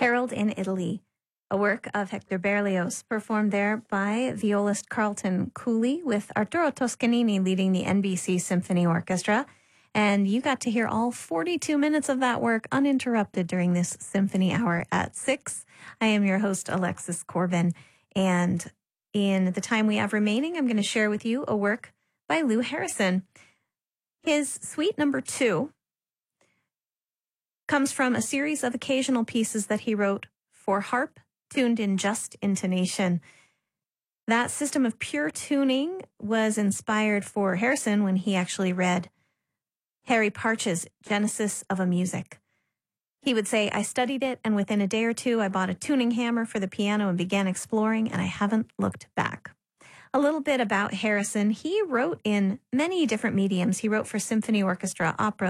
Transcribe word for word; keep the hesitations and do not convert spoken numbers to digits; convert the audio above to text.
Harold in Italy, a work of Hector Berlioz, performed there by violist Carlton Cooley with Arturo Toscanini leading the N B C Symphony Orchestra. And you got to hear all forty-two minutes of that work uninterrupted during this symphony hour at six. I am your host, Alexis Corbin. And in the time we have remaining, I'm going to share with you a work by Lou Harrison. His suite number two comes from a series of occasional pieces that he wrote for harp, tuned in just intonation. That system of pure tuning was inspired for Harrison when he actually read Harry Partch's Genesis of a Music. He would say, I studied it, and within a day or two, I bought a tuning hammer for the piano and began exploring, and I haven't looked back. A little bit about Harrison. He wrote in many different mediums. He wrote for symphony orchestra, opera,